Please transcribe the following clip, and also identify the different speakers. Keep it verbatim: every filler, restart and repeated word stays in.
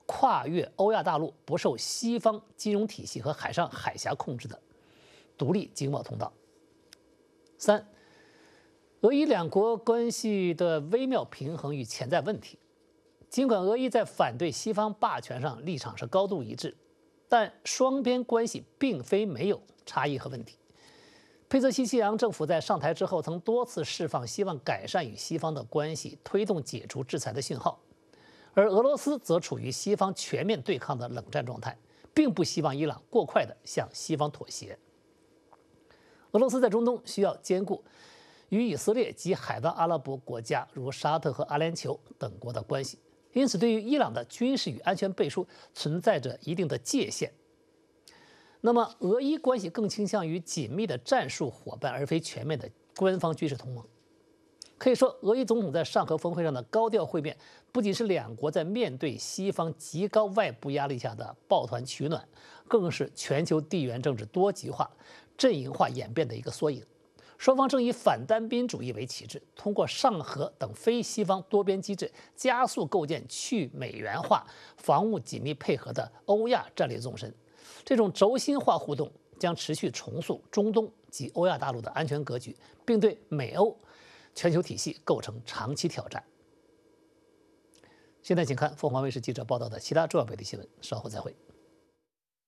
Speaker 1: 跨越欧亚大陆，不受西方金融体系和海上海峡控制的独立经贸通道。三，俄伊两国关系的微妙平衡与潜在问题。尽管俄伊在反对西方霸权上立场是高度一致，但双边关系并非没有差异和问题。佩泽西西扬政府在上台之后，曾多次释放希望改善与西方的关系、推动解除制裁的信号，而俄罗斯则处于西方全面对抗的冷战状态，并不希望伊朗过快地向西方妥协。俄罗斯在中东需要兼顾与以色列及海湾阿拉伯国家如沙特和阿联酋等国的关系，因此对于伊朗的军事与安全背书存在着一定的界限。那么，俄伊关系更倾向于紧密的战术伙伴，而非全面的官方军事同盟。可以说，俄伊总统在上合峰会上的高调会面，不仅是两国在面对西方极高外部压力下的抱团取暖，更是全球地缘政治多极化、阵营化演变的一个缩影。双方正以反单边主义为旗帜，通过上合等非西方多边机制，加速构建去美元化、防务紧密配合的欧亚战略纵深。这种轴心化互动将持续重塑中东及欧亚大陆的安全格局，并对美欧全球体系构成长期挑战。现在请看凤凰卫视记者报道的其他重要本地新闻，稍后再会。